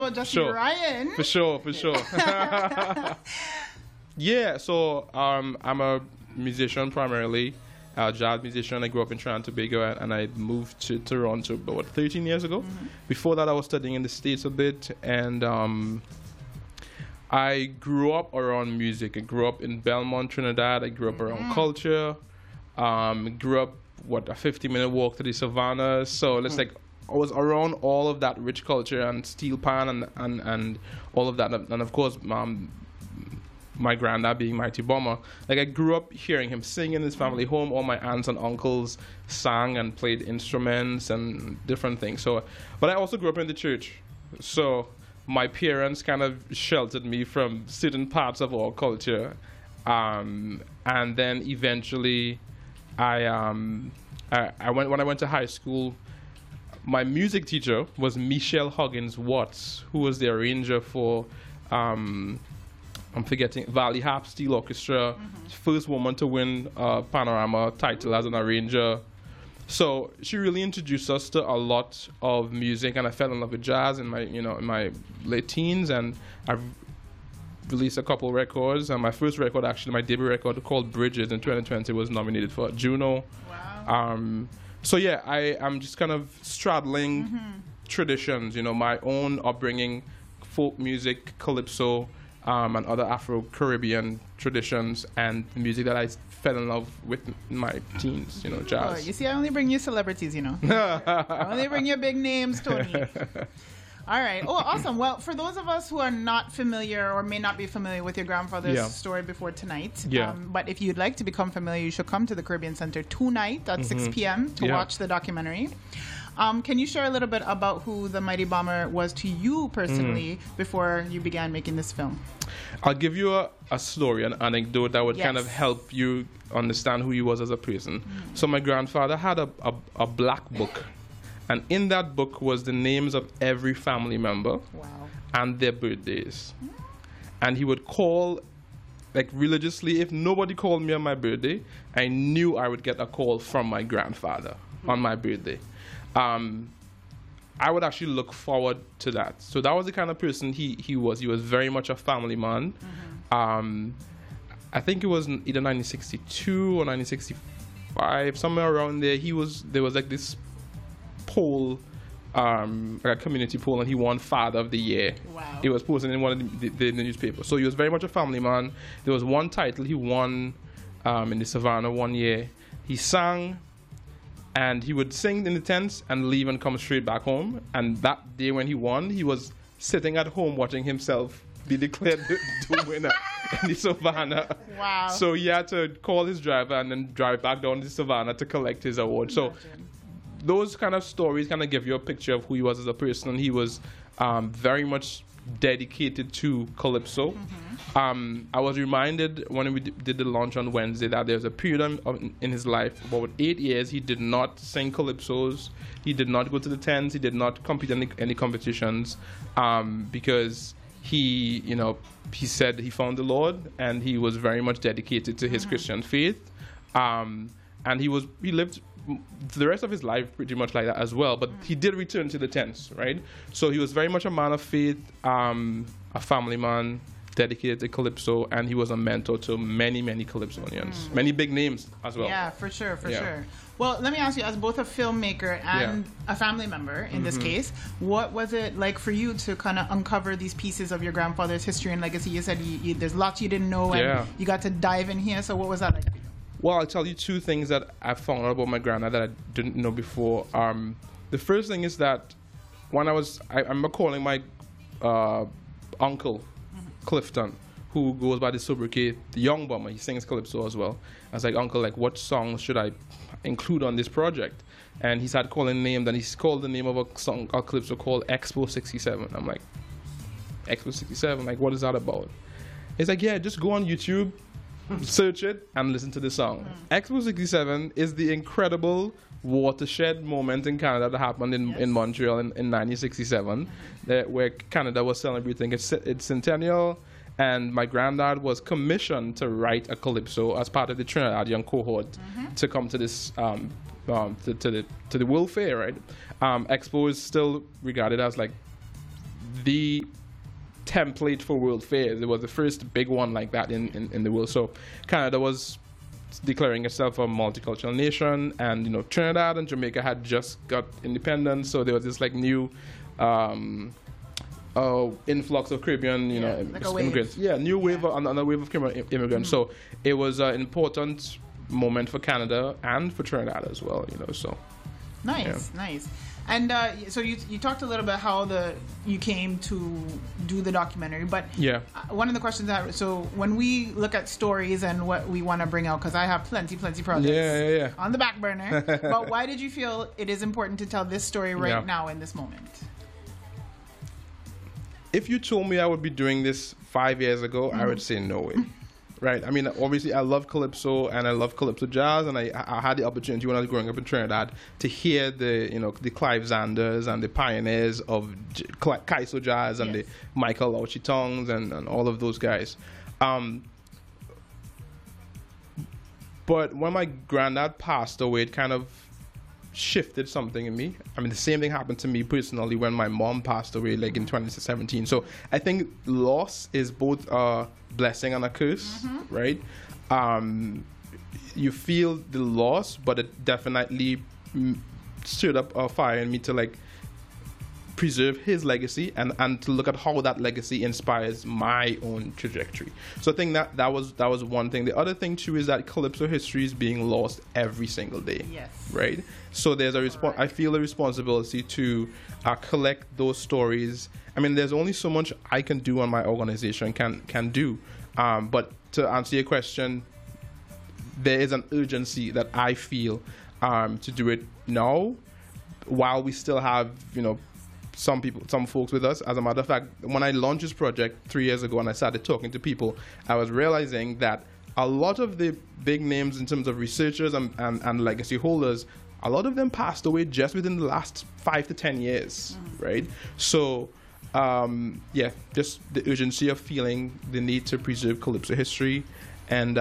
Justin Sure. Ryan. For sure, for sure. Yeah, so I'm a musician primarily, a jazz musician. I grew up in Trinidad and Tobago, and I moved to Toronto about 13 years ago. Before that, I was studying in the States a bit, and I grew up around music. I grew up in Belmont, Trinidad. I grew up around culture. Grew up, a 50-minute walk to the Savannah. So it's like I was around all of that rich culture and steel pan and all of that. And of course, my granddad being Mighty Bomber. Like I grew up hearing him sing in his family home. All my aunts and uncles sang and played instruments and different things. So, but I also grew up in the church. So my parents kind of sheltered me from certain parts of our culture. And then eventually when I went to high school, my music teacher was Michelle Huggins Watts, who was the arranger for I'm forgetting Valley Harp Steel Orchestra, first woman to win a Panorama title as an arranger. So she really introduced us to a lot of music, and I fell in love with jazz in my late teens, and I've released a couple records. And my first record, actually, my debut record called Bridges in 2020, was nominated for a Juno. Wow. So yeah, I'm just kind of straddling traditions, my own upbringing, folk music, calypso, and other Afro-Caribbean traditions, and the music that I fell in love with in my teens, jazz. Oh, you see, I only bring you celebrities, I only bring you big names, Tony. All right. Oh, awesome. Well, for those of us who are not familiar or may not be familiar with your grandfather's story before tonight, but if you'd like to become familiar, you should come to the Caribbean Center tonight at 6 p.m. to watch the documentary. Can you share a little bit about who the Mighty Bomber was to you personally before you began making this film? I'll give you a story, an anecdote that would kind of help you understand who he was as a person. So my grandfather had a black book, and in that book was the names of every family member and their birthdays. And he would call, like religiously, if nobody called me on my birthday, I knew I would get a call from my grandfather on my birthday. I would actually look forward to that. So that was the kind of person he was. He was very much a family man. I think it was either 1962 or 1965, somewhere around there. There was like this poll, like a community poll, and he won Father of the Year. Wow. It was posted in one of the newspapers. So he was very much a family man. There was one title he won in the Savannah one year. He sang, and he would sing in the tents and leave and come straight back home. And that day when he won, he was sitting at home watching himself be declared the winner in the Savannah. Wow. So he had to call his driver and then drive back down to Savannah to collect his award. So those kind of stories kind of give you a picture of who he was as a person. And he was very much dedicated to calypso. I was reminded when we did the launch on Wednesday that there's a period in his life, about 8 years, he did not sing calypsos. He did not go to the tents. He did not compete in any competitions because he said he found the Lord, and he was very much dedicated to his Christian faith. And he lived the rest of his life pretty much like that as well, but he did return to the tents, right? So he was very much a man of faith, a family man, dedicated to calypso, and he was a mentor to many calypsonians, many big names as well. Yeah, for sure. Well, let me ask you, as both a filmmaker and a family member in this case, what was it like for you to kind of uncover these pieces of your grandfather's history and legacy? You said there's lots you didn't know, and you got to dive in here, so what was that like for you? Well, I'll tell you two things that I found out about my granddad that I didn't know before. The first thing is that when I remember calling my uncle, Clifton, who goes by the sobriquet, the Young Bomber. He sings calypso as well. I was like, Uncle, like, what songs should I include on this project? And he started calling names, and he called the name of a song, a calypso called Expo 67. I'm like, Expo 67? Like, what is that about? He's like, yeah, just go on YouTube, search it, and listen to the song. Expo 67 is the incredible watershed moment in Canada that happened in Montreal in 1967, where Canada was celebrating its centennial, and my granddad was commissioned to write a calypso as part of the Trinidadian cohort to come to this to the World Fair, right? Expo is still regarded as like the template for World Fairs. It was the first big one like that in the world. So Canada was declaring itself a multicultural nation, and Trinidad and Jamaica had just got independence, so there was this like new influx of Caribbean immigrants. New wave, another wave of Caribbean immigrants. So it was an important moment for Canada and for Trinidad as well. So nice. And so you talked a little bit how you came to do the documentary, but one of the questions so when we look at stories and what we want to bring out, because I have plenty projects on the back burner, but why did you feel it is important to tell this story right now in this moment? If you told me I would be doing this 5 years ago, I would say no way. Right. I mean, obviously, I love Calypso and I love Calypso jazz, and I had the opportunity when I was growing up in Trinidad to hear the Clive Zanders and the pioneers of Kaiso jazz and the Michael Auchitongs and all of those guys. But when my granddad passed away, it kind of shifted something in me. I mean, the same thing happened to me personally when my mom passed away, like in 2017. So I think loss is both a blessing and a curse, right? You feel the loss, but it definitely stirred up a fire in me to like preserve his legacy and to look at how that legacy inspires my own trajectory. So I think that was one thing. The other thing too is that Calypso history is being lost every single day. Yes. Right. So there's I feel a responsibility to collect those stories. I mean, there's only so much I can do, and my organization can do. But to answer your question, there is an urgency that I feel to do it now, while we still have some folks with us. As a matter of fact, when I launched this project 3 years ago and I started talking to people, I was realizing that a lot of the big names in terms of researchers and legacy holders, a lot of them passed away just within the last 5 to 10 years, right? So, just the urgency of feeling the need to preserve Calypso history. And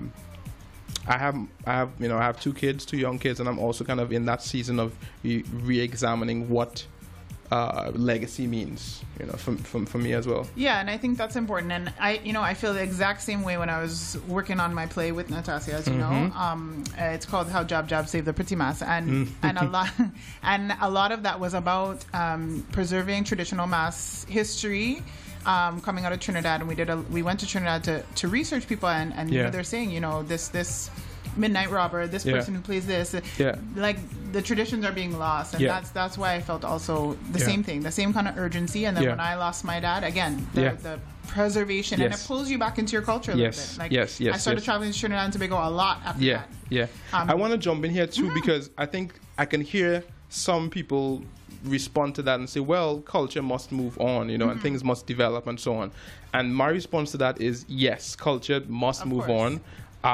I have 2 kids, 2 young kids, and I'm also kind of in that season of re-examining what legacy means, for me as well. Yeah, and I think that's important. And I feel the exact same way when I was working on my play with Natasha, as you know. It's called How Jab Jab Saved the Pretty Mass, and a lot of that was about preserving traditional mass history. Coming out of Trinidad, and we went to Trinidad to research people, and they're saying, this Midnight Robber, this person who plays this, like the traditions are being lost, and that's why I felt also the same thing, the same kind of urgency. And then when I lost my dad, again, the preservation, and it pulls you back into your culture a little bit. Like, I started traveling to Trinidad and Tobago a lot after that. I want to jump in here too, because I think I can hear some people respond to that and say, well, culture must move on, and things must develop and so on. And my response to that is, yes, culture must move on.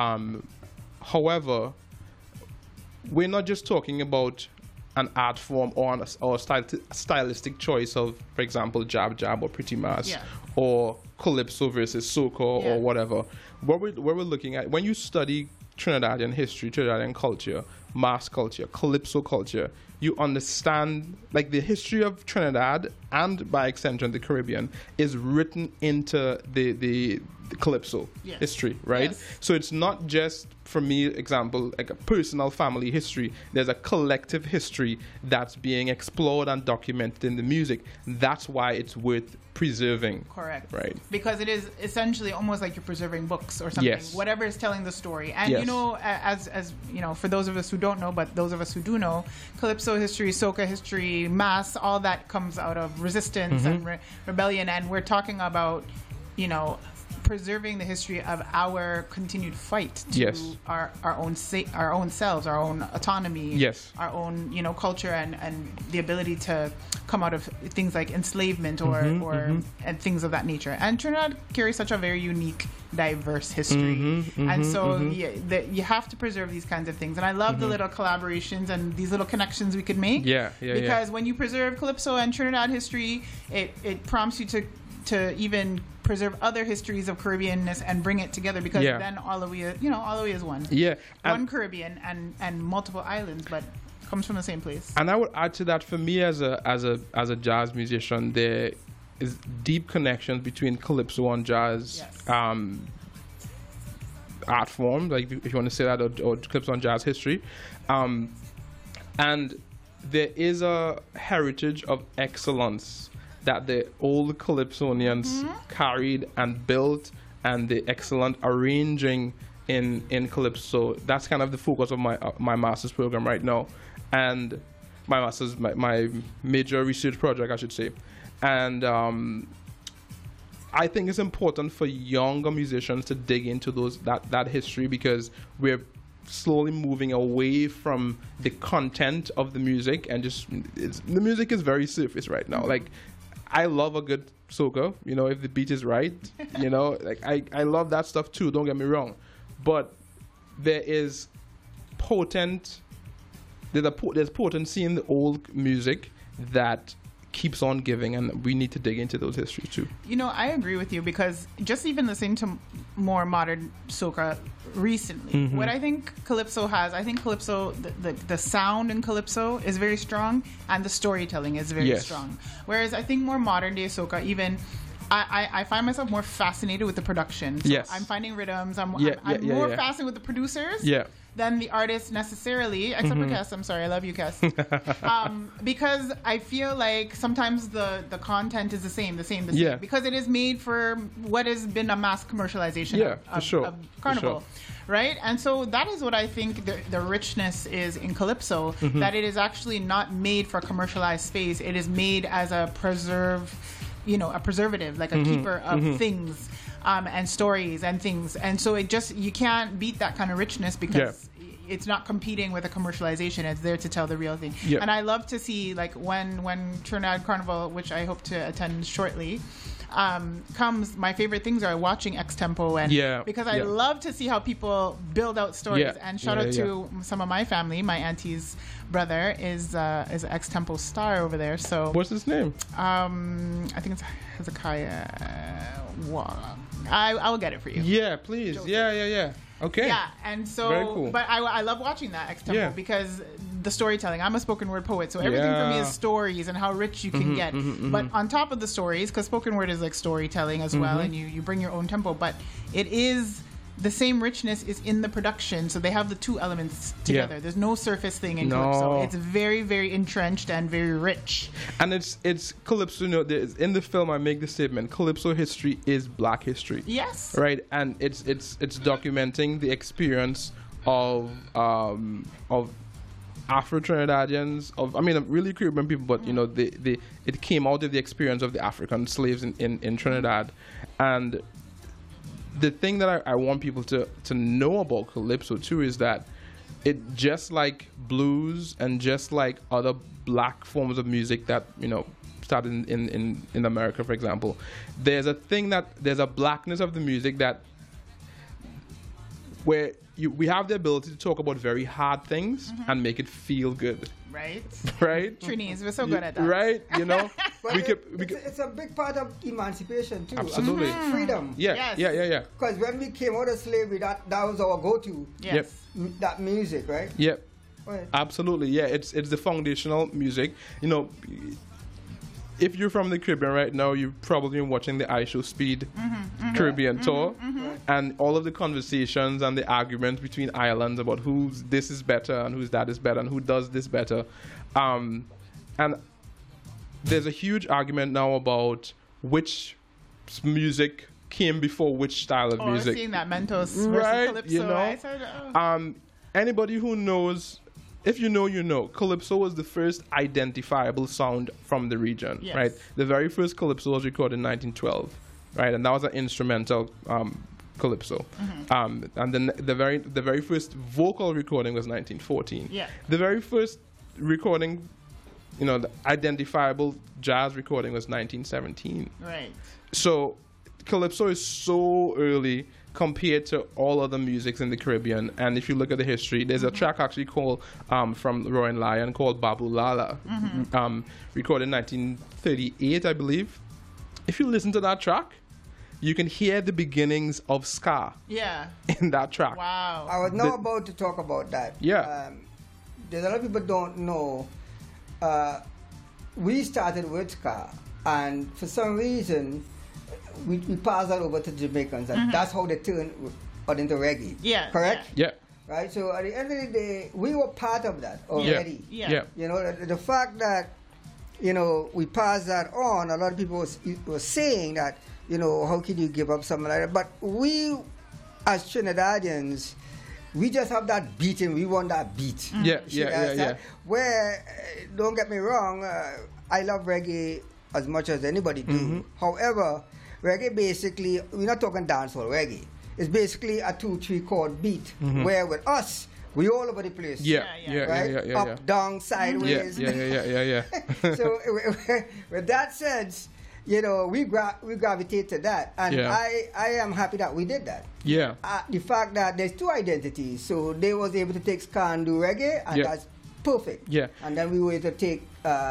However, we're not just talking about an art form or a stylistic choice of, for example, Jab Jab or Pretty Mass, or Calypso versus Soca or whatever. What we're looking at, when you study Trinidadian history, Trinidadian culture, mass culture, Calypso culture, you understand, like, the history of Trinidad and by extension the Caribbean is written into the Calypso history, right? So it's not just, for me, example, like a personal family history. There's a collective history that's being explored and documented in the music. That's why it's worth preserving. Correct. Right. Because it is essentially almost like you're preserving books or something. Whatever is telling the story. And as for those of us who don't know, but those of us who do know, Calypso history, Soca history, mass, all that comes out of resistance and rebellion. And we're talking about, preserving the history of our continued fight to our own selves, our own autonomy, our own culture, and the ability to come out of things like enslavement or and things of that nature. And Trinidad carries such a very unique, diverse history, and so you have to preserve these kinds of things. And I love the little collaborations and these little connections we could make. Because when you preserve Calypso and Trinidad history, it prompts you to even preserve other histories of Caribbeanness and bring it together, because then all of we is one. One Caribbean and multiple islands, but comes from the same place. And I would add to that, for me as a jazz musician, is deep connections between calypso and jazz. Yes. Art form, like if you want to say that, or calypso and jazz history, and there is a heritage of excellence that the old calypsonians carried and built, and the excellent arranging in calypso. That's kind of the focus of my master's program right now, and my major research project, I should say, and I think it's important for younger musicians to dig into that history, because we're slowly moving away from the content of the music, and the music is very surface right now. Like, I love a good soca, if the beat is right, like I love that stuff too, don't get me wrong, but there's potency in the old music that keeps on giving, and we need to dig into those histories too. I agree with you, because just even listening to more modern soca recently, what I think calypso has, the sound in calypso is very strong, and the storytelling is very strong. Whereas I think more modern day soca, even I find myself more fascinated with the production. So I'm finding rhythms. I'm more fascinated with the producers than the artists necessarily, except for Kes. I'm sorry, I love you, Kes. Because I feel like sometimes the content is the same. Because it is made for what has been a mass commercialization of Carnival. Right? And so that is what I think the richness is in calypso, that it is actually not made for a commercialized space. It is made as a preservative, like a keeper of things and stories and things. And so you can't beat that kind of richness, because it's not competing with a commercialization. It's there to tell the real thing. And I love to see, like, when Trinidad Carnival, which I hope to attend shortly, comes, my favorite things are watching X-Tempo, and because I love to see how people build out stories. And shout out to some of my family. My auntie's brother is an X-Tempo star over there. So what's his name? I think it's Hezekiah. I will get it for you. Yeah, please. Joseph. Yeah. Okay. Yeah, and so, very cool. But I love watching that X-Tempo because the storytelling. I'm a spoken word poet, so everything for me is stories and how rich you can get. But on top of the stories, because spoken word is like storytelling as well, and you bring your own tempo, but it is the same richness is in the production, so they have the two elements together. There's no surface thing in calypso. It's very, very entrenched and very rich. And it's calypso. In the film, I make the statement: calypso history is Black history. Yes. Right, and it's documenting the experience of Afro-Trinidadians, really Caribbean people, but it came out of the experience of the African slaves in Trinidad. And the thing that I want people to know about calypso too is that it, just like blues and just like other Black forms of music that started in America, for example, there's a Blackness of the music that where we have the ability to talk about very hard things and make it feel good. Right. Trinis, we're so good at that. Right, it's a big part of emancipation too. Absolutely. Freedom. Yeah. Because when we came out of slavery, that was our go-to. Yes. That music, right? Yep. Absolutely. Yeah, it's the foundational music. If you're from the Caribbean right now, you've probably been watching the iShow Speed Caribbean tour, and all of the conversations and the arguments between islands about whose this is better and whose that is better and who does this better. And there's a huge argument now about which music came before which style of music. I've seen that Mentos versus Calypso. Anybody who knows, if you know, calypso was the first identifiable sound from the region, right? The very first calypso was recorded in 1912, right? And that was an instrumental calypso. And then the very first vocal recording was 1914. Yeah. The very first recording, the identifiable jazz recording was 1917. Right. So calypso is so early compared to all other musics in the Caribbean. And if you look at the history, there's a track actually called from Roy and Lion called Babu Lala, recorded in 1938, I believe. If you listen to that track, you can hear the beginnings of ska in that track. Wow. I was now about to talk about that. Yeah. There's a lot of people don't know. We started with ska and for some reason, we pass that over to Jamaicans, and that's how they turn into reggae. Yeah. Correct? Yeah. Right? So at the end of the day, we were part of that already. Yeah. You know, the fact that, you know, we passed that on, a lot of people were saying that, you know, how can you give up something like that? But we, as Trinidadians, we just have that beat and we want that beat. Yeah. Where, don't get me wrong, I love reggae as much as anybody do. However, reggae basically, we're not talking dancehall reggae. It's basically a 2-3 chord beat, where with us, we all over the place. Yeah. Up, down, sideways. Yeah. So with that sense, you know, we gravitate to that, and I am happy that we did that. Yeah. The fact that there's 2 identities, so they was able to take ska and do reggae, and that's perfect. Yeah. And then we were able to take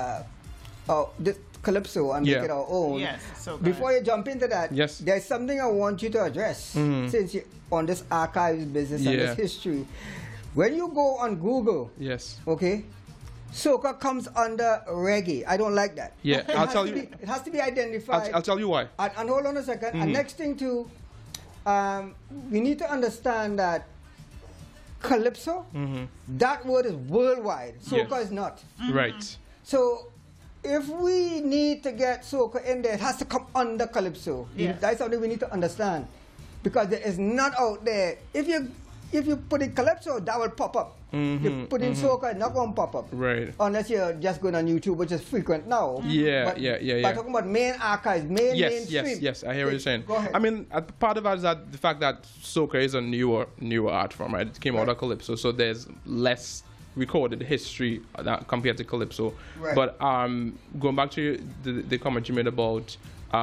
the calypso and make it our own. Yes. So before you jump into that, there's something I want you to address since you're on this archives business and this history. When you go on Google, okay, soca comes under reggae. I don't like that. Yeah, I'll tell you. It has to be identified. I'll tell you why. And hold on a second. And next thing too, we need to understand that calypso, that word is worldwide. Soca is not. Right. So if we need to get soca in there, it has to come under calypso. That's something we need to understand, because there is not out there. If you put in calypso, that will pop up. You put in soca, it's not going to pop up. Right. Unless you're just going on YouTube, which is frequent now. Yeah. But talking about main archives, mainstream. Yes, I hear what you're saying. Go ahead. I mean, part of that is that the fact that soca is a newer art form, right? It came out of calypso, so there's less recorded history compared to calypso. Right. But going back to the comment you made about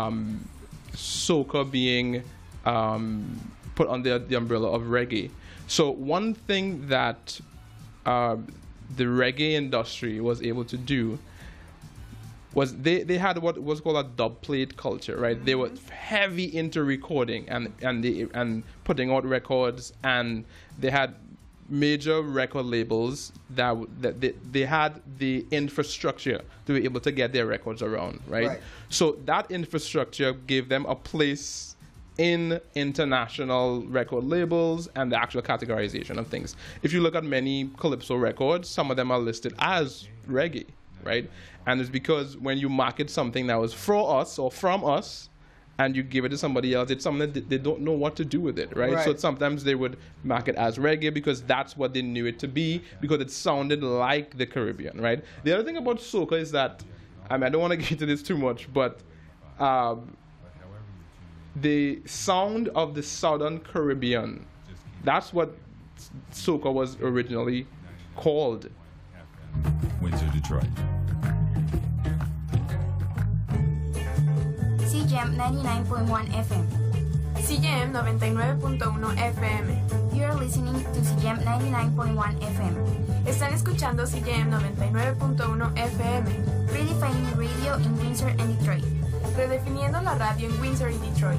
soca being put under the umbrella of reggae. So one thing that the reggae industry was able to do was they had what was called a dub plate culture, right? They were heavy into recording and putting out records, and they had major record labels that they had the infrastructure to be able to get their records around, right? So that infrastructure gave them a place in international record labels and the actual categorization of things. If you look at many calypso records, some of them are listed as reggae, right? And it's because when you market something that was for us or from us, and you give it to somebody else, it's something that they don't know what to do with it, right? So sometimes they would mark it as reggae because that's what they knew it to be, because it sounded like the Caribbean, right? The other thing about soca is that, I don't want to get into this too much, but the sound of the Southern Caribbean, that's what soca was originally called. Windsor, Detroit. CJAM 99.1 FM. CJAM 99.1 FM. You are listening to CJAM 99.1 FM. Están escuchando CJAM 99.1 FM. Redefining radio in Windsor and Detroit. Redefiniendo la radio en Windsor y Detroit.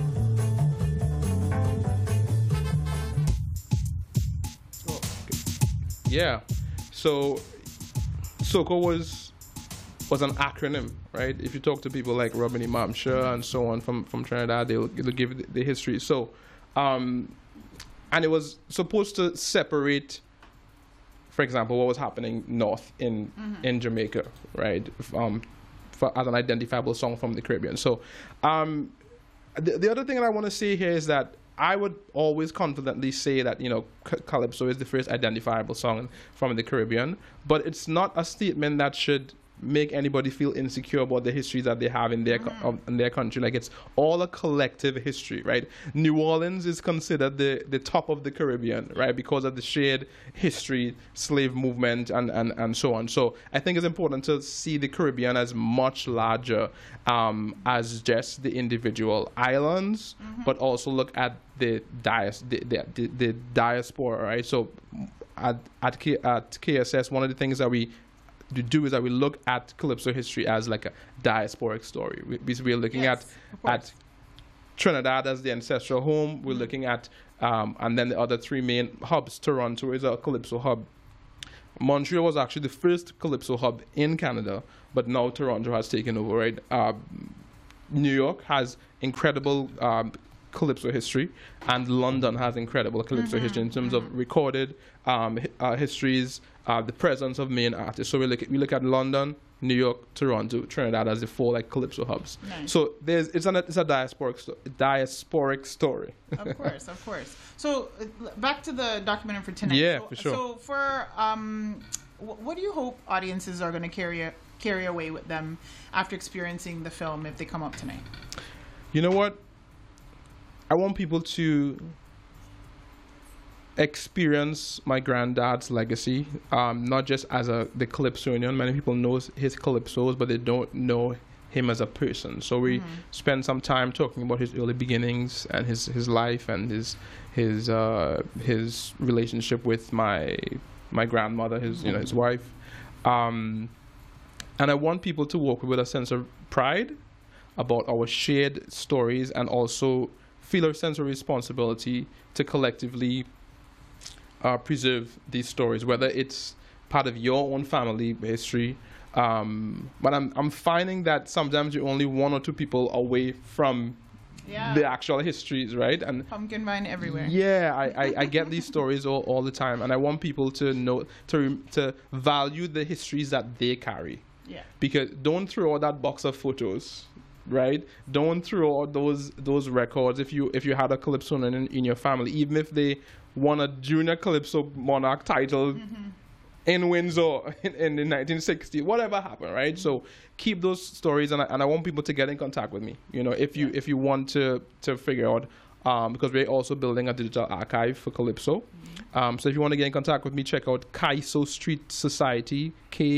Yeah. So soca was an acronym, right? If you talk to people like Robin Imamsha and so on from Trinidad, they'll give the history. So, and it was supposed to separate, for example, what was happening north in Jamaica, right? As an identifiable song from the Caribbean. So, the other thing that I want to say here is that I would always confidently say that, you know, Calypso is the first identifiable song from the Caribbean, but it's not a statement that should make anybody feel insecure about the history that they have in their country. Like, it's all a collective history, right? New Orleans is considered the top of the Caribbean, right, because of the shared history, slave movement, and so on. So I think it's important to see the Caribbean as much larger as just the individual islands, but also look at the diaspora, right? So at KSS, one of the things that we do is that we look at Calypso history as like a diasporic story. We're looking at Trinidad as the ancestral home. We're looking at, and then the other three main hubs. Toronto is a Calypso hub. Montreal was actually the first Calypso hub in Canada, but now Toronto has taken over, right? New York has incredible calypso history, and London has incredible calypso history in terms of recorded histories, the presence of main artists. So we look at London, New York, Toronto, Trinidad as the 4 like calypso hubs. Nice. So it's a diasporic story. Of course. So back to the documentary for tonight. Yeah, so, for sure. So for what do you hope audiences are going to carry away with them after experiencing the film if they come up tonight? You know what? I want people to experience my granddad's legacy, not just as the calypsonian. Many people know his calypsos, but they don't know him as a person. So we spend some time talking about his early beginnings and his life and his relationship with my grandmother, his wife, and I want people to walk with a sense of pride about our shared stories, and also feel a sense of responsibility to collectively preserve these stories, whether it's part of your own family history. But I'm finding that sometimes you're only 1 or 2 people away from the actual histories, right? And pumpkin vine everywhere. Yeah, I get these stories all the time, and I want people to know to value the histories that they carry. Yeah. Because don't throw out that box of photos, right? Don't throw out those records. If you had a calypsonian in your family, even if they won a junior calypso monarch title in Windsor in the 1960s, whatever happened, right? So keep those stories, and I want people to get in contact with me. If you want to figure out, because we're also building a digital archive for calypso. So if you want to get in contact with me, check out Kaiso Street Society,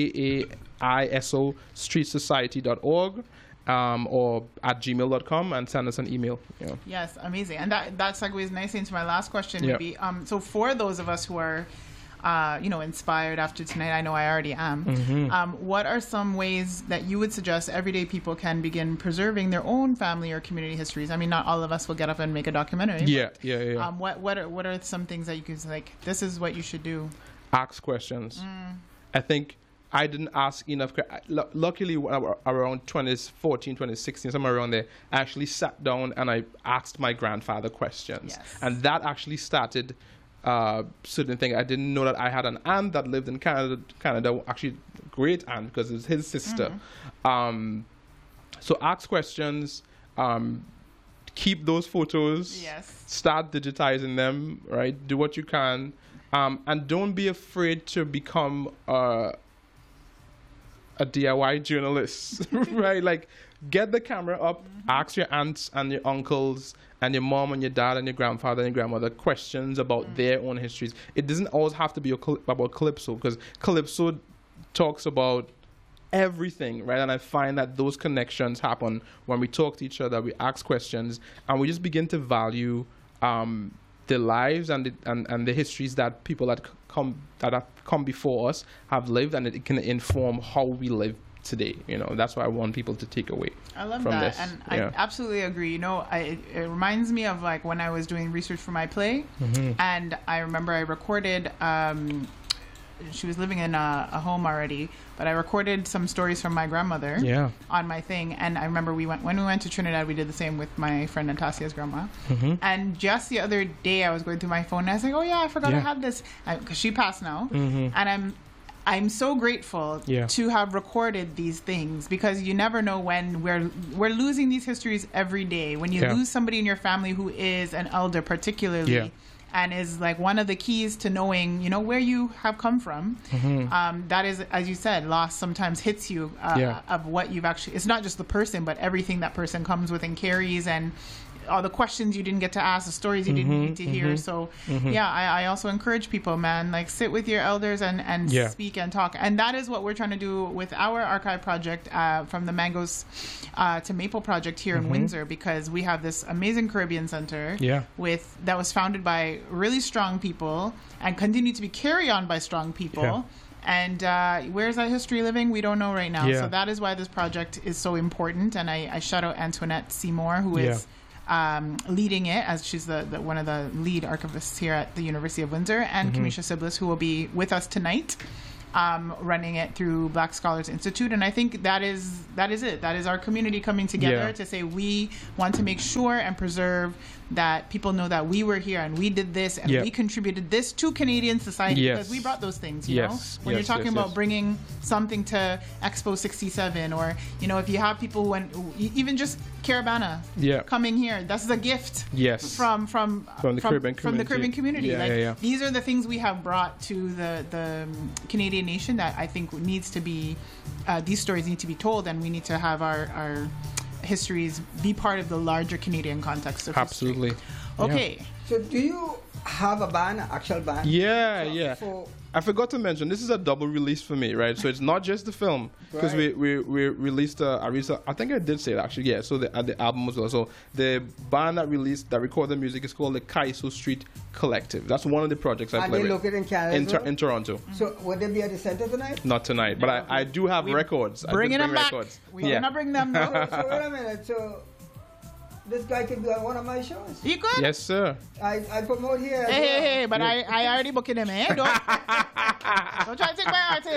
KAISO streetsociety.org. Or at gmail.com, and send us an email. Yes, amazing. And that segues nicely into my last question. Maybe. So for those of us who are, inspired after tonight, I know I already am. What are some ways that you would suggest everyday people can begin preserving their own family or community histories? I mean, not all of us will get up and make a documentary. Yeah. What are some things that you can say, like, this is what you should do? Ask questions. I think I didn't ask enough. Luckily, around 2014, 2016, somewhere around there, I actually sat down and I asked my grandfather questions. Yes. And that actually started certain things. I didn't know that I had an aunt that lived in Canada, actually great aunt, because it was his sister. So ask questions, keep those photos, start digitizing them, right? Do what you can. And don't be afraid to become a DIY journalist, right? Like, get the camera up, ask your aunts and your uncles and your mom and your dad and your grandfather and your grandmother questions about their own histories. It doesn't always have to be about calypso, because calypso talks about everything, right? And I find that those connections happen when we talk to each other, we ask questions, and we just begin to value the lives and the histories that people that have come before us have lived, and it can inform how we live today. That's what I want people to take away. I love from that, this. and I absolutely agree. It reminds me of like when I was doing research for my play, and I remember I recorded. She was living in a home already, but I recorded some stories from my grandmother on my thing. And I remember when we went to Trinidad, we did the same with my friend Natasia's grandma. And just the other day, I was going through my phone and I was like, oh yeah, I forgot I had this, because she passed now. And I'm so grateful to have recorded these things, because you never know when we're losing these histories every day. When you lose somebody in your family who is an elder, particularly, and is like one of the keys to knowing, where you have come from. That is, as you said, loss sometimes hits you of what you've actually, it's not just the person, but everything that person comes with and carries, and all the questions you didn't get to ask, the stories you didn't need to hear. So I also encourage people, man, like, sit with your elders and speak and talk. And that is what we're trying to do with our archive project, from the Mangoes to Maple project here in Windsor, because we have this amazing Caribbean Center that was founded by really strong people and continue to be carried on by strong people. And where's that history living? We don't know right now. So that is why this project is so important. And I shout out Antoinette Seymour, who is leading it, as she's the one of the lead archivists here at the University of Windsor, and Kamisha Siblis, who will be with us tonight. running it through Black Scholars Institute. And I think that is it. That is our community coming together to say we want to make sure and preserve that people know that we were here and we did this and we contributed this to Canadian society because we brought those things, you know? When you're talking about bringing something to Expo 67, or, you know, if you have people even just Caravana coming here, that's a gift from the Caribbean community. These are the things we have brought to the Canadian nation that I think needs to be, these stories need to be told, and we need to have our histories be part of the larger Canadian context of history. Okay. So do you have a band, an actual band? Yeah. I forgot to mention, this is a double release for me, right? So it's not just the film, because we released I think I did say it actually, yeah. So the album as well. So the band that recorded the music is called the Kaiso Street Collective. That's one of the projects I play with. And they located in Canada? In Toronto. So would they be at the center tonight? Not tonight, but I do have records. Bringing them back. Records. We're gonna bring them back. So wait a minute. So this guy could be on one of my shows. You could? Yes, sir. I promote here. Hey, but I already booked him, eh? Don't try to take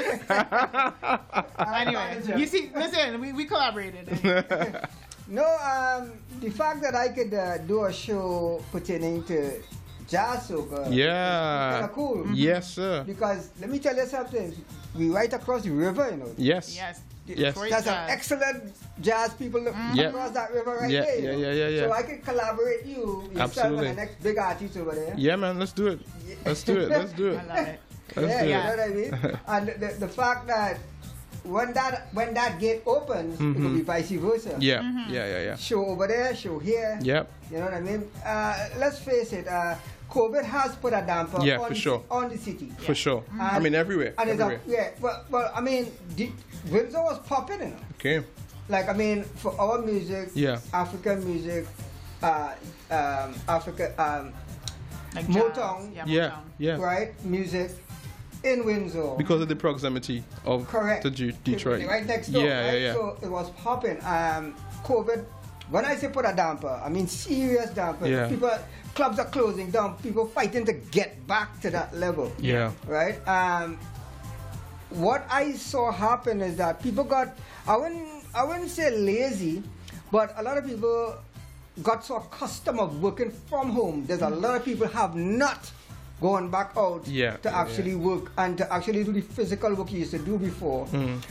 my artist. Anyway, you see, listen, we collaborated. No, the fact that I could do a show pertaining to jazz soca is kind of cool. Yes, sir. Because let me tell you something. We right across the river, you know. Yes. There's some excellent jazz people across that river right there. Yeah. So I can collaborate yourself and the next big artist over there. Yeah, man, let's do it. Let's do it. I love it. You know what I mean? And the fact that when that gate opens, it will be vice versa. Yeah. Show over there, show here. Yep. You know what I mean? Let's face it. COVID has put a damper on the city. For sure. I mean, everywhere. And well, I mean, Windsor was popping, you know. Okay. Like, I mean, for our music, African music, Africa, like Motown, Motown. right? Music in Windsor. Because of the proximity of to Detroit. Right next door, right? Yeah. So it was popping. COVID, when I say put a damper, I mean serious damper. Yeah. Clubs are closing down. People fighting to get back to that level. Yeah. Right? What I saw happen is that people got, I wouldn't say lazy, but a lot of people got so accustomed of working from home. There's a lot of people have not gone back out to actually work and to actually do the physical work you used to do before.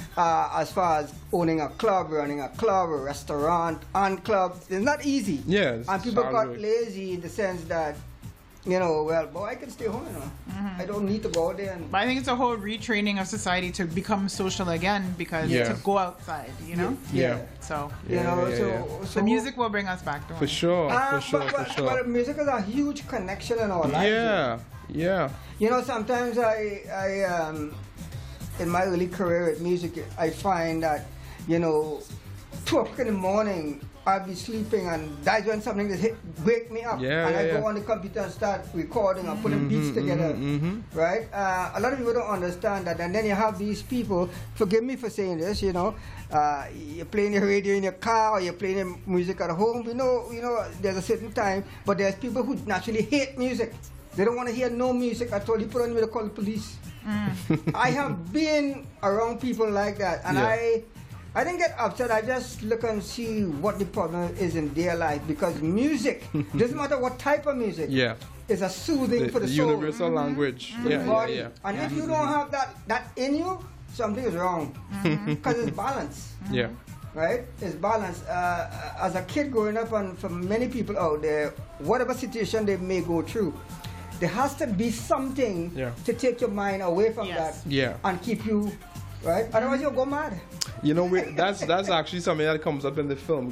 As far as owning a club, running a club, a restaurant, and clubs, it's not easy. Yeah, and people got lazy in the sense that, you know, well, boy, I can stay home, you know. I don't need to go out there. But I think it's a whole retraining of society to become social again, because to go outside, you know? So, so the music will bring us back to For sure. But music is a huge connection in our lives. Yeah. You know, sometimes I in my early career with music, I find that, you know, 2 o'clock in the morning, I'll be sleeping, and that's when something just wake me up. I go on the computer and start recording and putting beats together. Right? A lot of people don't understand that. And then you have these people, forgive me for saying this, you know, you're playing your radio in your car, or you're playing your music at home. You know, there's a certain time, but there's people who naturally hate music. They don't want to hear no music at all. You put on, they call the police. I have been around people like that, and I didn't get upset. I just look and see what the problem is in their life, because music, doesn't matter what type of music, is a soothing for the soul. Universal language. For the body. And if you don't have that in you, something is wrong. Because it's balance. Right? It's balance. As a kid growing up, and for many people out there, whatever situation they may go through, there has to be something to take your mind away from that and keep you, right? Otherwise you'll go mad. You know, that's actually something that comes up in the film.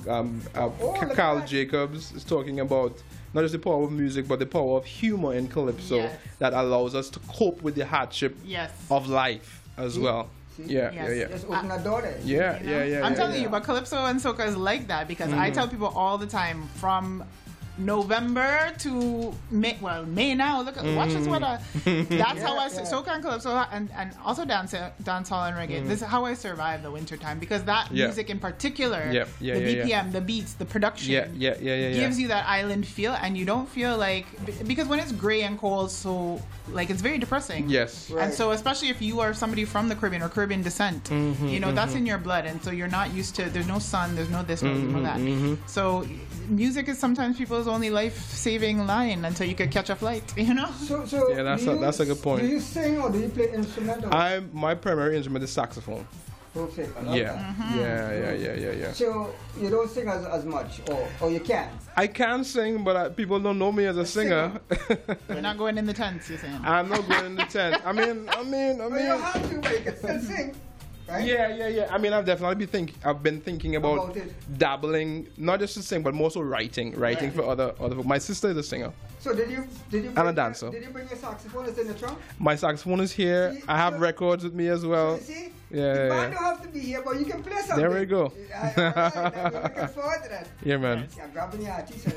Carl Jacobs is talking about not just the power of music, but the power of humor in Calypso that allows us to cope with the hardship of life as well. Just open a door there. Yeah. I'm telling you, but Calypso and soca is like that, because I tell people all the time, from November to May. Well, May now. Look, watch this weather. That's how I soca and calypso and also dancehall and reggae. This is how I survive the winter time because that music in particular, the BPM, the beats, the production, gives you that island feel, and you don't feel like because when it's gray and cold, so like it's very depressing. Yes, and so especially if you are somebody from the Caribbean or Caribbean descent, you know that's in your blood, and so you're not used to. There's no sun, there's no this, no that. So music is sometimes people's only life-saving line until you could catch a flight, you know? So yeah, that's a good point. Do you sing or do you play instrumental? My primary instrument is saxophone. Okay. Yeah. So you don't sing as much, or you can? I can sing, but people don't know me as a singer. You're not going in the tents, you're saying? I'm not going in the tent. I mean. Well, you don't have to, but you can still sing. Right? Yeah. I mean, I've been thinking about dabbling, not just to sing, but more so writing for other people. My sister is a singer. So did you and a dancer. Did you bring your saxophone? It's in the trunk? My saxophone is here. See, I have records with me as well. So you see? Yeah. The band don't have to be here, but you can play something. There we go. All right, I'm looking forward to that. Yeah, man. I'm grabbing your t-shirt.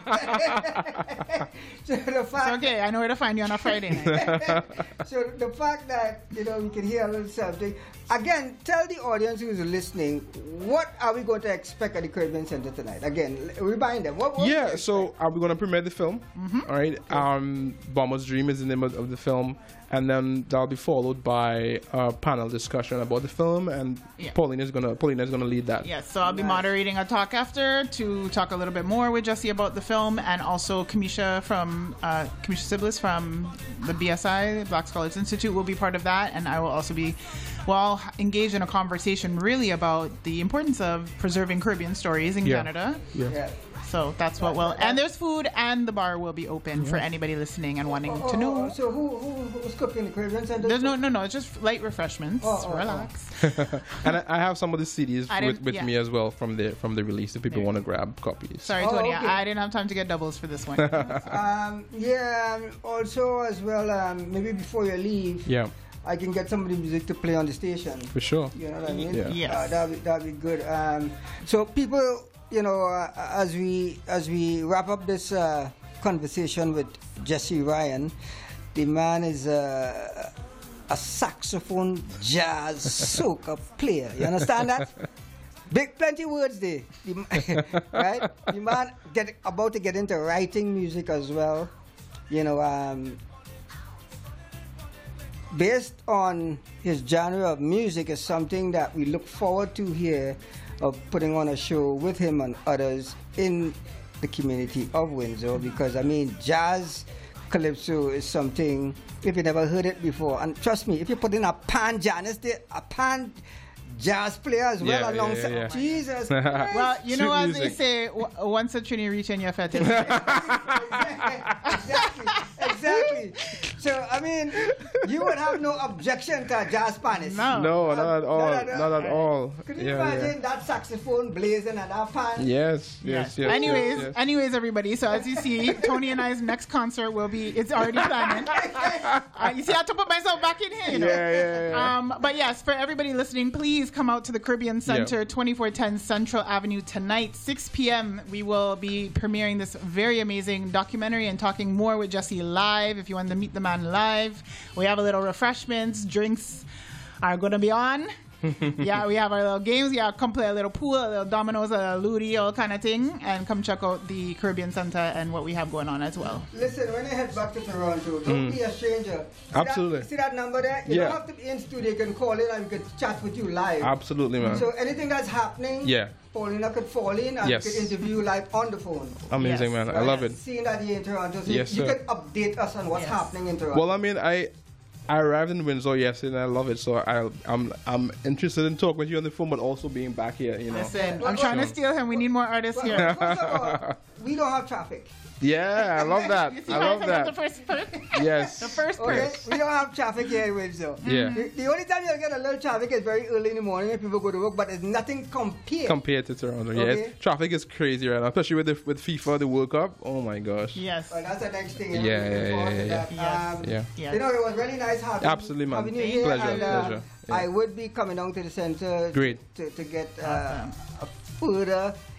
So the fact okay, I know where to find you on a Friday night. So the fact that we can hear a little something. Again, tell the audience who's listening, what are we going to expect at the Caribbean Center tonight? Again, remind them. What so are we going to premiere the film? All right. Bomber's Dream is the name of the film. And then that'll be followed by a panel discussion about the film, and Paulina's gonna lead that. Yes, so I'll be moderating a talk after to talk a little bit more with Jesse about the film, and also Kamisha Siblis from the BSI, Black Scholars Institute, will be part of that, and I will also be engaged in a conversation really about the importance of preserving Caribbean stories in Canada. Yeah. So that's what and there's food, and the bar will be open for anybody listening and wanting to know. So who's cooking the Caribbean Center? There's no, it's just light refreshments. Relax. And I have some of the CDs with me as well from the release if people want to grab copies. Sorry, Tony, okay. I didn't have time to get doubles for this one. Also as well, maybe before you leave. Yeah. I can get some of the music to play on the station. For sure. You know what I mean? Yeah. Yes. That'd be good. So people, as we wrap up this conversation with Jesse Ryan, the man is a saxophone jazz soca player. You understand that? Plenty words there, right? The man about to get into writing music as well. Based on his genre of music is something that we look forward to here, of putting on a show with him and others in the community of Windsor, because jazz calypso is something, if you never heard it before, and trust me, if you put in a pan Janice there, a pan jazz player as well alongside. Jesus Christ. Well, you know as they say, once a trini reach in your fete. Exactly. So, you would have no objection to a jazz Spanish. No, not at all. Not at all. Could you imagine that saxophone blazing at that pan? Yes. Anyways, everybody, so as you see, Tony and I's next concert will be, it's already planning. You see, I have to put myself back in here. Yeah. But yes, for everybody listening, please come out to the Caribbean Center, 2410 Central Avenue tonight, 6 p.m. We will be premiering this very amazing documentary and talking more with Jesse live. If you want to meet the man live, we have a little refreshments, drinks are going to be on. We have our little games. Come play a little pool, a little dominoes, a ludi, all kind of thing, and come check out the Caribbean Center and what we have going on as well. Listen, when you head back to Toronto, don't be a stranger. See that number there? You don't have to be in studio. You can call in and we can chat with you live. Absolutely, man. So anything that's happening, Paulina could fall in and we could interview you live on the phone. Amazing, man. I love it. Seeing that you're in Toronto, so you can update us on what's happening in Toronto. Well, I arrived in Windsor yesterday and I love it. So I'm interested in talking with you on the phone, but also being back here. Listen, I'm trying to steal him. We need more artists here. First of all, we don't have traffic. Yeah, I love that. I love that. The first perk? Yes. The first perk. Okay, we don't have traffic here in Windsor. Yeah. The only time you'll get a little traffic is very early in the morning when people go to work, but it's nothing compared to Toronto. Okay. Traffic is crazy right now, especially with FIFA, the World Cup. Oh my gosh. Yes. Well, that's the next thing. Yeah. It was really nice having Absolutely, you here. Pleasure. And, I would be coming down to the center. Great. To get a further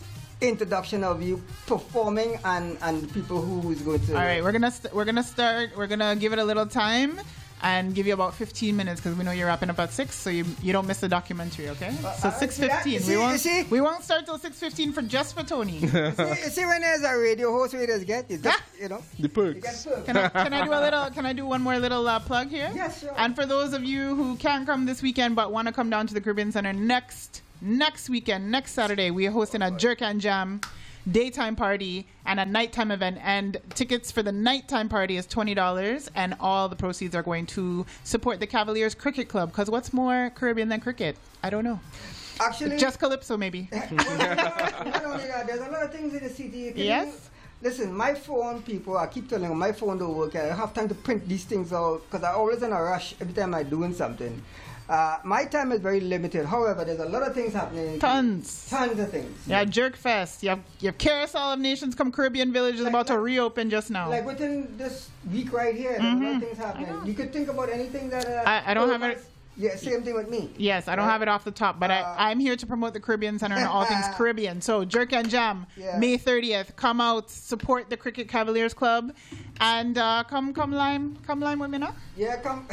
introduction of you performing and people who is going to. All right, we're gonna start. We're gonna give it a little time and give you about 15 minutes because we know you're wrapping up at 6, so you don't miss the documentary, okay? So 6:15. We won't start till 6:15 for Tony. you see when there's a radio host, we just get it. You know the perks. Can I do a little? Can I do one more little plug here? Yes, sure. And for those of you who can't come this weekend but want to come down to the Caribbean Center next weekend, next Saturday, we are hosting a Jerk and Jam daytime party and a nighttime event, and tickets for the nighttime party is $20, and all the proceeds are going to support the Cavaliers Cricket Club, because what's more Caribbean than cricket? I don't know. Actually, just Calypso maybe. Not only that, there's a lot of things in the city. Listen, my phone, people, I keep telling them my phone don't work. I don't have time to print these things out because I'm always in a rush every time I'm doing something. My time is very limited. However, there's a lot of things happening. Tons of things. Yeah, Jerk Fest. You have Carousel of Nations come Caribbean Village is about to reopen just now. Like within this week right here, there's a lot of things happening. You could think about anything that... I don't have it... Yeah, same thing with me. Yes, I don't have it off the top, but I'm here to promote the Caribbean Center and all things Caribbean. So Jerk and Jam, May 30th. Come out, support the Cricket Cavaliers Club, and come lime with me now. Yeah, come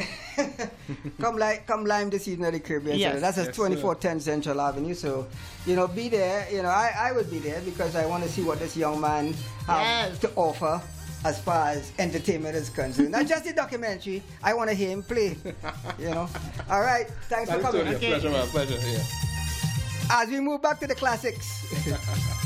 lime this evening at the Caribbean Center. That's at 2410 Central Avenue. So, be there. I would be there because I want to see what this young man has to offer as far as entertainment is concerned. Not just the documentary. I want to hear him play. All right. Thanks for coming. Pleasure, man. Pleasure. Yeah. As we move back to the classics.